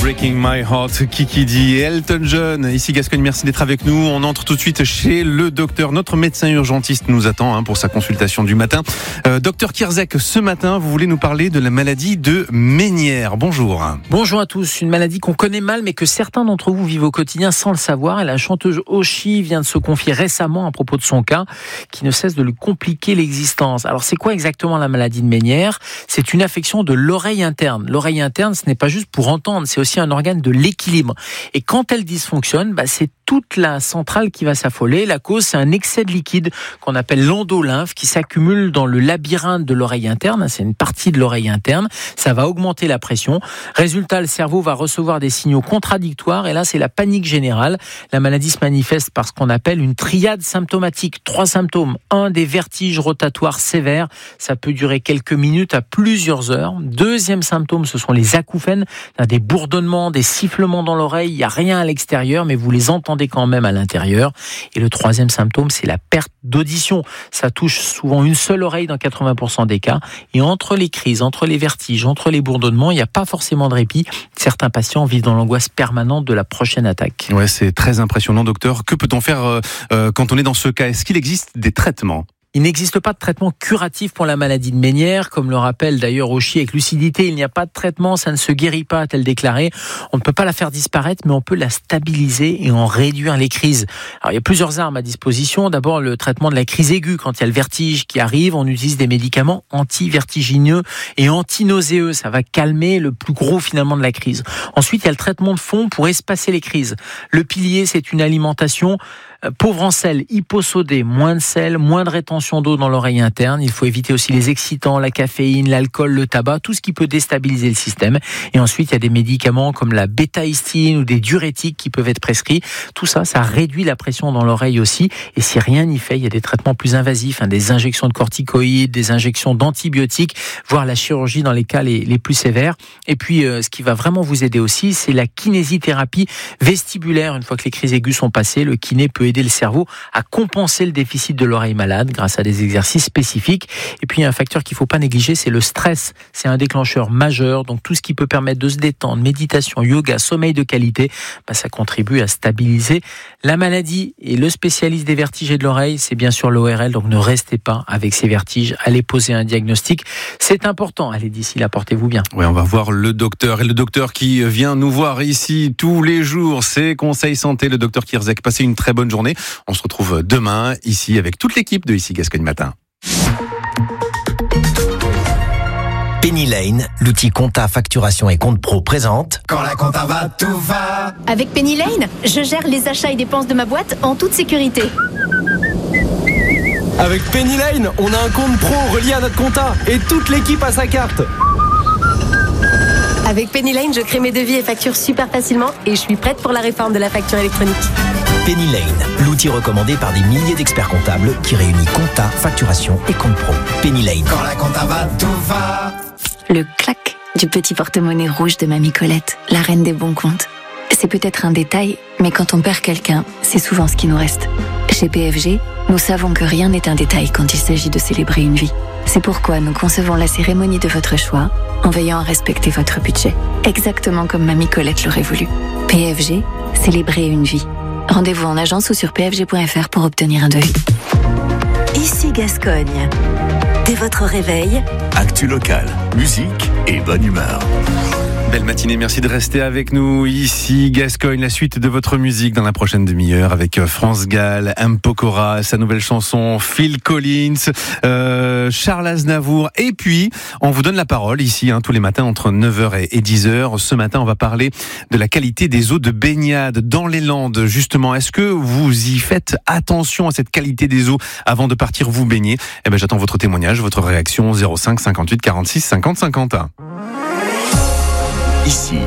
Breaking My Heart, Kiki D et Elton John. Ici Gascogne, merci d'être avec nous. On entre tout de suite chez le docteur. Notre médecin urgentiste nous attend pour sa consultation du matin. Docteur Kierzek, ce matin, vous voulez nous parler de la maladie de Ménière. Bonjour. Bonjour à tous. Une maladie qu'on connaît mal, mais que certains d'entre vous vivent au quotidien sans le savoir. Et la chanteuse Oshi vient de se confier récemment à propos de son cas, qui ne cesse de lui compliquer l'existence. Alors, c'est quoi exactement la maladie de Ménière ? C'est une affection de l'oreille interne. L'oreille interne, ce n'est pas juste pour entendre, c'est aussi un organe de l'équilibre. Et quand elle dysfonctionne, c'est toute la centrale qui va s'affoler. La cause, c'est un excès de liquide qu'on appelle l'endolymphe qui s'accumule dans le labyrinthe de l'oreille interne. C'est une partie de l'oreille interne. Ça va augmenter la pression. Résultat, le cerveau va recevoir des signaux contradictoires et là, c'est la panique générale. La maladie se manifeste par ce qu'on appelle une triade symptomatique. 3 symptômes. 1, des vertiges rotatoires sévères. Ça peut durer quelques minutes à plusieurs heures. 2e symptôme, ce sont les acouphènes. Des bourdonnements, des sifflements dans l'oreille. Il n'y a rien à l'extérieur, mais vous les entendez quand même à l'intérieur. Et le 3e symptôme, c'est la perte d'audition. Ça touche souvent une seule oreille dans 80% des cas. Et entre les crises, entre les vertiges, entre les bourdonnements, il n'y a pas forcément de répit. Certains patients vivent dans l'angoisse permanente de la prochaine attaque. Ouais, c'est très impressionnant, docteur. Que peut-on faire quand on est dans ce cas ? Est-ce qu'il existe des traitements ? Il n'existe pas de traitement curatif pour la maladie de Ménière, comme le rappelle d'ailleurs Oshi avec lucidité. Il n'y a pas de traitement, ça ne se guérit pas, a-t-elle déclaré. On ne peut pas la faire disparaître, mais on peut la stabiliser et en réduire les crises. Alors il y a plusieurs armes à disposition. D'abord le traitement de la crise aiguë. Quand il y a le vertige qui arrive, on utilise des médicaments anti-vertigineux et anti-nauséeux. Ça va calmer le plus gros finalement de la crise. Ensuite, il y a le traitement de fond pour espacer les crises. Le pilier, c'est une alimentation pauvre en sel, hyposodée, moins de sel, moins de rétention d'eau dans l'oreille interne. Il faut éviter aussi les excitants, la caféine, l'alcool, le tabac, tout ce qui peut déstabiliser le système. Et ensuite, il y a des médicaments comme la bétaïstine ou des diurétiques qui peuvent être prescrits. Tout ça, ça réduit la pression dans l'oreille aussi. Et si rien n'y fait, il y a des traitements plus invasifs, des injections de corticoïdes, des injections d'antibiotiques, voire la chirurgie dans les cas les plus sévères. Et puis, ce qui va vraiment vous aider aussi, c'est la kinésithérapie vestibulaire. Une fois que les crises aiguës sont passées, le kiné peut aider le cerveau à compenser le déficit de l'oreille malade grâce à des exercices spécifiques. Et puis, il y a un facteur qu'il ne faut pas négliger, c'est le stress. C'est un déclencheur majeur. Donc, tout ce qui peut permettre de se détendre, méditation, yoga, sommeil de qualité, ça contribue à stabiliser la maladie. Et le spécialiste des vertiges et de l'oreille, c'est bien sûr l'ORL. Donc, ne restez pas avec ces vertiges. Allez poser un diagnostic. C'est important. Allez, d'ici là, portez-vous bien. Oui, on va voir le docteur. Et le docteur qui vient nous voir ici tous les jours, c'est Conseil Santé, le docteur Kierzek. Passez une très bonne journée. On se retrouve demain ici avec toute l'équipe de Ici Gascogne Matin. Penny Lane, l'outil compta, facturation et compte pro présente. Quand la compta va, tout va. Avec Penny Lane, je gère les achats et dépenses de ma boîte en toute sécurité. Avec Penny Lane, on a un compte pro relié à notre compta et toute l'équipe a sa carte. Avec Penny Lane, je crée mes devis et factures super facilement et je suis prête pour la réforme de la facture électronique. Penny Lane, l'outil recommandé par des milliers d'experts comptables qui réunit compta, facturation et compte pro. Penny Lane. Quand la compta va, tout va. Le clac du petit porte-monnaie rouge de Mamie Colette, la reine des bons comptes. C'est peut-être un détail, mais quand on perd quelqu'un, c'est souvent ce qui nous reste. Chez PFG, nous savons que rien n'est un détail quand il s'agit de célébrer une vie. C'est pourquoi nous concevons la cérémonie de votre choix en veillant à respecter votre budget. Exactement comme Mamie Colette l'aurait voulu. PFG, célébrer une vie. Rendez-vous en agence ou sur pfg.fr pour obtenir un devis. Ici Gascogne. Dès votre réveil, actu locale, musique et bonne humeur. Belle matinée, merci de rester avec nous ici Gascogne, la suite de votre musique dans la prochaine demi-heure avec France Gall, M. Pokora, sa nouvelle chanson, Phil Collins, Charles Aznavour, et puis on vous donne la parole ici tous les matins entre 9h et 10h. Ce matin on va parler de la qualité des eaux de baignade dans les Landes justement. Est-ce que vous y faites attention à cette qualité des eaux avant de partir vous baigner ? J'attends votre témoignage, votre réaction 05 58 46 50 50. Ici,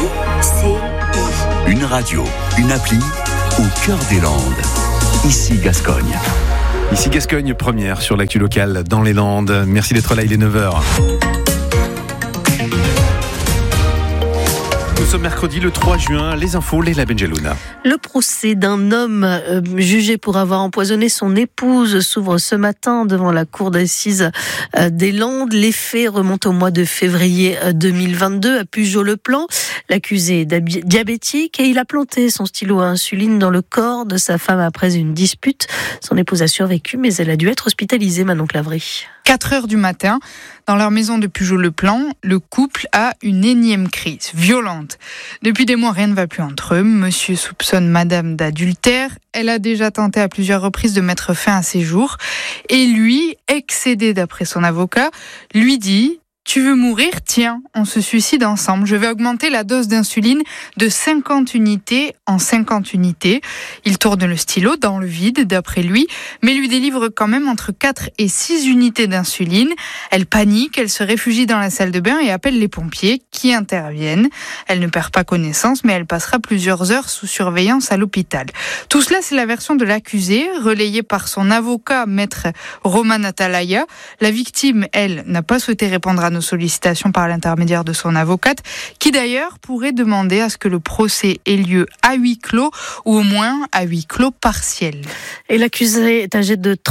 une radio, une appli au cœur des Landes. Ici Gascogne. Ici Gascogne, première sur l'actu locale dans les Landes. Merci d'être là, il est 9h. ce mercredi, le 3 juin, les infos, Leila Benjelouna. Le procès d'un homme jugé pour avoir empoisonné son épouse s'ouvre ce matin devant la cour d'assises des Landes. Les faits remontent au mois de février 2022 à Pujaut-le-Plan. L'accusé est diabétique et il a planté son stylo à insuline dans le corps de sa femme après une dispute. Son épouse a survécu, mais elle a dû être hospitalisée, Manon Clavry. 4h du matin, dans leur maison de Pujaut-le-Plan, le couple a une énième crise violente. Depuis des mois, rien ne va plus entre eux. Monsieur soupçonne madame d'adultère. Elle a déjà tenté à plusieurs reprises de mettre fin à ses jours. Et lui, excédé d'après son avocat, lui dit... Tu veux mourir ? Tiens, on se suicide ensemble. Je vais augmenter la dose d'insuline de 50 unités en 50 unités. Il tourne le stylo dans le vide, d'après lui, mais lui délivre quand même entre 4 et 6 unités d'insuline. Elle panique, elle se réfugie dans la salle de bain et appelle les pompiers qui interviennent. Elle ne perd pas connaissance, mais elle passera plusieurs heures sous surveillance à l'hôpital. Tout cela, c'est la version de l'accusé, relayée par son avocat, maître Roman Atalaya. La victime, elle, n'a pas souhaité répondre à nos sollicitations par l'intermédiaire de son avocate, qui d'ailleurs pourrait demander à ce que le procès ait lieu à huis clos ou au moins à huis clos partiel. Et l'accusé est âgé de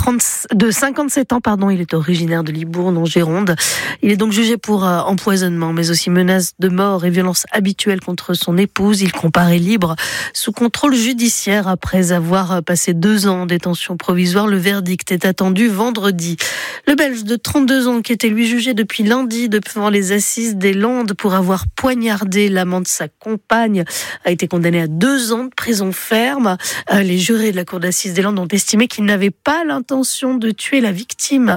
57 ans, il est originaire de Libourne en Gironde. Il est donc jugé pour empoisonnement, mais aussi menace de mort et violence habituelle contre son épouse. Il comparaît libre sous contrôle judiciaire après avoir passé 2 ans en détention provisoire. Le verdict est attendu vendredi. Le Belge de 32 ans qui était lui jugé depuis lundi devant les assises des Landes pour avoir poignardé l'amant de sa compagne a été condamné à 2 ans de prison ferme. Les jurés de la cour d'assises des Landes ont estimé qu'il n'avait pas l'intention de tuer la victime,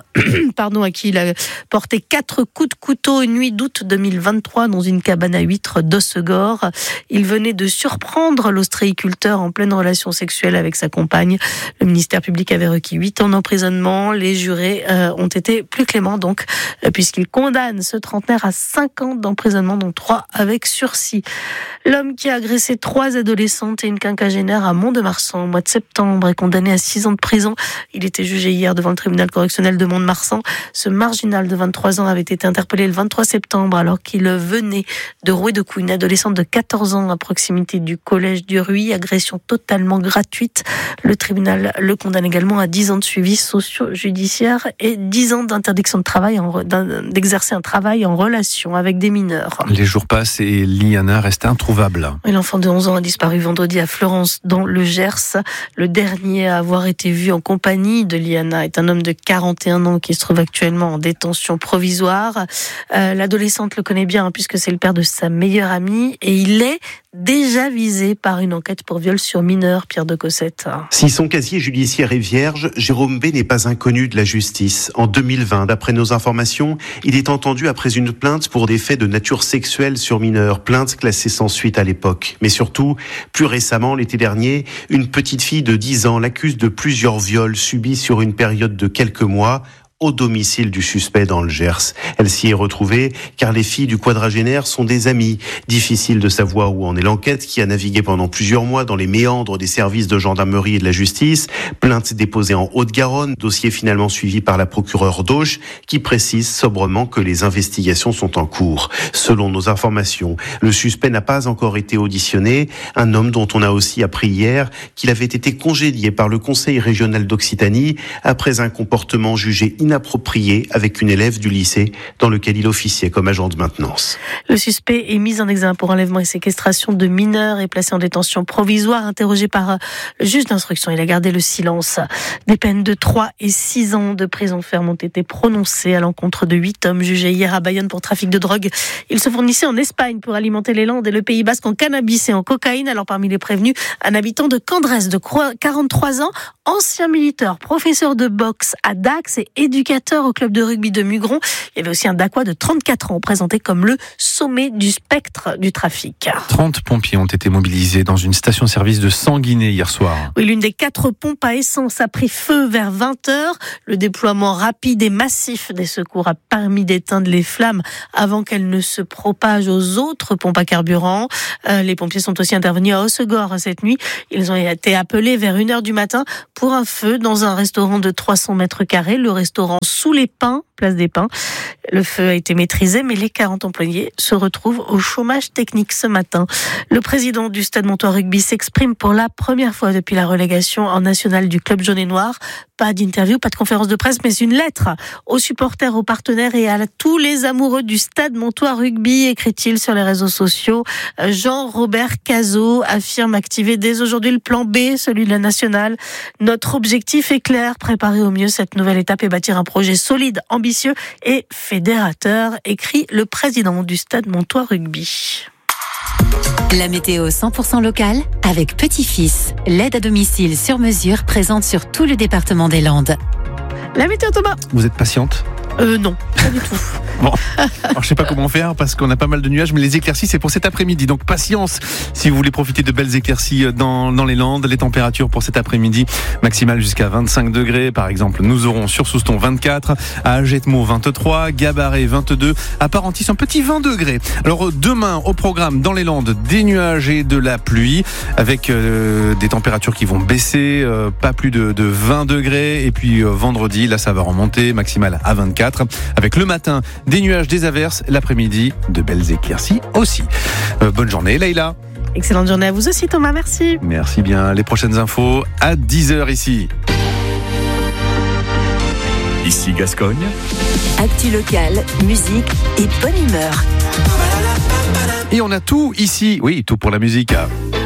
à qui il a porté 4 coups de couteau une nuit d'août 2023 dans une cabane à huîtres d'Ossegor. Il venait de surprendre l'ostréiculteur en pleine relation sexuelle avec sa compagne. Le ministère public avait requis 8 ans d'emprisonnement. Les jurés ont été plus cléments puisqu'ils condamnent ce trentenaire à 5 ans d'emprisonnement, dont 3 avec sursis. L'homme qui a agressé 3 adolescentes et une quinquagénaire à Mont-de-Marsan au mois de septembre est condamné à 6 ans de prison. Il était jugé hier devant le tribunal correctionnel de Mont-de-Marsan. Ce marginal de 23 ans avait été interpellé le 23 septembre alors qu'il venait de rouer de coups une adolescente de 14 ans à proximité du collège du Ruy. Agression totalement gratuite. Le tribunal le condamne également à 10 ans de suivi socio-judiciaire et 10 ans d'interdiction de travail d'exercer un travail en relation avec des mineurs. Les jours passent et Liana reste introuvable. Et l'enfant de 11 ans a disparu vendredi à Florence, dans le Gers. Le dernier à avoir été vu en compagnie de Liana est un homme de 41 ans qui se trouve actuellement en détention provisoire. L'adolescente le connaît bien puisque c'est le père de sa meilleure amie et il est déjà visé par une enquête pour viol sur mineur, Pierre de Cossette. Si son casier judiciaire est vierge, Jérôme B n'est pas inconnu de la justice. En 2020, d'après nos informations, il est entendu après une plainte pour des faits de nature sexuelle sur mineur, plainte classée sans suite à l'époque. Mais surtout, plus récemment, l'été dernier, une petite fille de 10 ans l'accuse de plusieurs viols subis sur une période de quelques mois au domicile du suspect dans le Gers. Elle s'y est retrouvée car les filles du quadragénaire sont des amies. Difficile de savoir où en est l'enquête qui a navigué pendant plusieurs mois dans les méandres des services de gendarmerie et de la justice. Plainte déposée en Haute-Garonne, dossier finalement suivi par la procureure d'Auch qui précise sobrement que les investigations sont en cours. Selon nos informations, le suspect n'a pas encore été auditionné. Un homme dont on a aussi appris hier qu'il avait été congédié par le Conseil régional d'Occitanie après un comportement jugé inapproprié avec une élève du lycée dans lequel il officiait comme agent de maintenance. Le suspect est mis en examen pour enlèvement et séquestration de mineurs et placé en détention provisoire. Interrogé par le juge d'instruction, il a gardé le silence. Des peines de 3 et 6 ans de prison ferme ont été prononcées à l'encontre de 8 hommes jugés hier à Bayonne pour trafic de drogue. Ils se fournissaient en Espagne pour alimenter les Landes et le Pays Basque en cannabis et en cocaïne. Alors parmi les prévenus, un habitant de Candresse de 43 ans, ancien militaire, professeur de boxe à Dax et éducateur au club de rugby de Mugron. Il y avait aussi un Dacois de 34 ans présenté comme le sommet du spectre du trafic. 30 pompiers ont été mobilisés dans une station-service de Sanguinet hier soir. Oui, l'une des 4 pompes à essence a pris feu vers 20h. Le déploiement rapide et massif des secours a permis d'éteindre les flammes avant qu'elles ne se propagent aux autres pompes à carburant. Les pompiers sont aussi intervenus à Hossegor cette nuit. Ils ont été appelés vers 1h du matin pour un feu dans un restaurant de 300 mètres carrés, le restaurant Sous les Pins, place des Pins. Le feu a été maîtrisé, mais les 40 employés se retrouvent au chômage technique ce matin. Le président du Stade Montois Rugby s'exprime pour la première fois depuis la relégation en nationale du club jaune et noir. Pas d'interview, pas de conférence de presse, mais une lettre aux supporters, aux partenaires et à tous les amoureux du Stade Montois Rugby, écrit-il sur les réseaux sociaux. Jean-Robert Cazot affirme activer dès aujourd'hui le plan B, celui de la nationale. Notre objectif est clair, préparer au mieux cette nouvelle étape et bâtir un projet solide, ambitieux et fédérateur, écrit le président du Stade Montois Rugby. La météo 100% locale avec Petit-Fils, l'aide à domicile sur mesure présente sur tout le département des Landes. La météo, Thomas. Vous êtes patiente ? Non, pas du tout. Bon, alors je sais pas comment faire parce qu'on a pas mal de nuages, mais les éclaircies c'est pour cet après-midi. Donc patience si vous voulez profiter de belles éclaircies dans les Landes. Les températures pour cet après-midi maximales jusqu'à 25 degrés. Par exemple, nous aurons sur Souston 24, à Agetmo 23, Gabarret 22, à Parentis un petit 20 degrés. Alors demain au programme dans les Landes, des nuages et de la pluie avec des températures qui vont baisser, pas plus de 20 degrés. Et puis vendredi, là ça va remonter, maximale à 24. Avec le matin des nuages, des averses, l'après-midi de belles éclaircies aussi. Bonne journée Leïla. Excellente journée à vous aussi Thomas, merci. Merci bien. Les prochaines infos à 10h ici. Ici Gascogne. Actu locale, musique et bonne humeur. Et on a tout ici. Oui, tout pour la musique.